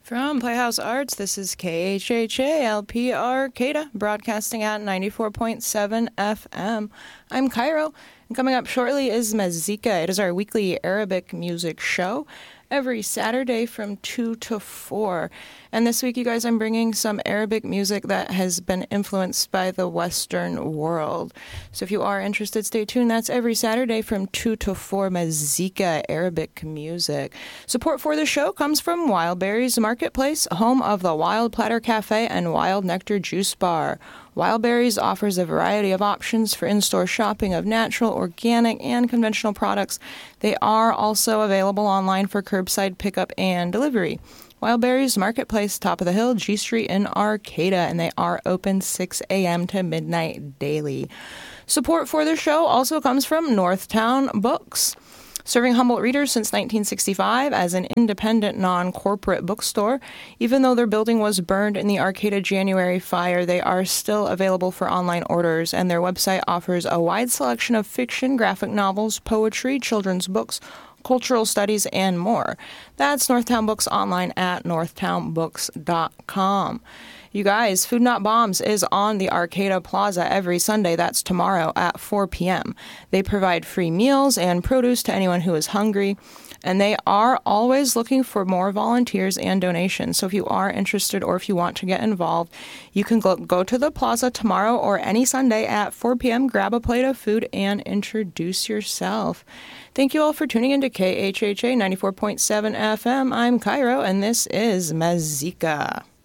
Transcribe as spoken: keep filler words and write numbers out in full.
From Playhouse Arts, this is K H H A L P Arcata, broadcasting at ninety-four point seven F M. I'm Cairo, and coming up shortly is Mazika. It is our weekly Arabic music show every Saturday from two to four. And this week, you guys, I'm bringing some Arabic music that has been influenced by the Western world. So if you are interested, stay tuned. That's every Saturday from two to four, Mazika, Arabic music. Support for the show comes from Wildberries Marketplace, home of the Wild Platter Cafe and Wild Nectar Juice Bar. Wildberries offers a variety of options for in-store shopping of natural, organic, and conventional products. They are also available online for curbside pickup and delivery. Wildberries Marketplace, top of the hill, G Street in Arcata, and they are open six a.m. to midnight daily. Support for the show also comes from Northtown Books. Serving Humboldt readers since nineteen sixty-five as an independent, non-corporate bookstore, even though their building was burned in the Arcata January fire, they are still available for online orders, and their website offers a wide selection of fiction, graphic novels, poetry, children's books, cultural studies, and more. That's Northtown Books online at northtown books dot com. You guys, Food Not Bombs is on the Arcata Plaza every Sunday. That's tomorrow at four p.m. They provide free meals and produce to anyone who is hungry, and they are always looking for more volunteers and donations. So if you are interested or if you want to get involved, you can go, go to the plaza tomorrow or any Sunday at four p.m., grab a plate of food, and introduce yourself. Thank you all for tuning in to K H H A ninety-four point seven F M. I'm Cairo, and this is Mazika.